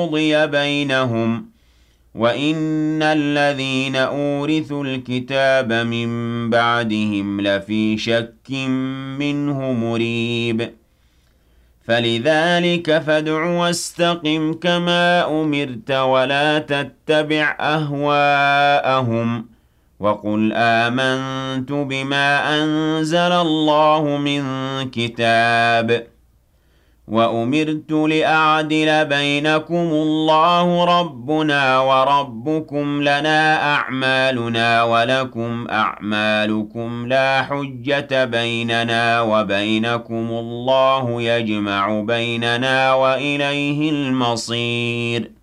قُضِيَ بَيْنَهُمْ وَإِنَّ الَّذِينَ أُورِثُوا الْكِتَابَ مِن بَعْدِهِمْ لَفِي شَكٍّ مِّنْهُ مُرِيبٍ فَلِذَلِكَ فَادْعُ وَاسْتَقِمْ كَمَا أُمِرْتَ وَلَا تَتَّبِعْ أَهْوَاءَهُمْ وَقُلْ آمَنْتُ بِمَا أَنزَلَ اللَّهُ مِن كِتَابٍ وَأُمِرْتُ لِأَعْدِلَ بَيْنَكُمُ اللَّهُ رَبُّنَا وَرَبُّكُمْ لَنَا أَعْمَالُنَا وَلَكُمْ أَعْمَالُكُمْ لَا حُجَّةَ بَيْنَنَا وَبَيْنَكُمُ اللَّهُ يَجْمَعُ بَيْنَنَا وَإِلَيْهِ الْمَصِيرُ